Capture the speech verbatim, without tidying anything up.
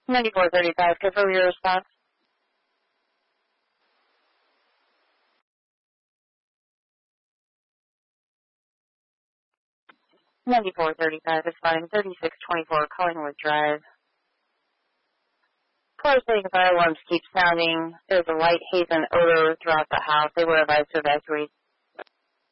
ninety-four thirty-five, confirm your response. ninety-four thirty-five, responding thirty-six twenty-four, Collingwood Drive. Close saying fire alarms keep sounding. There's a light haze and odor throughout the house. They were advised to evacuate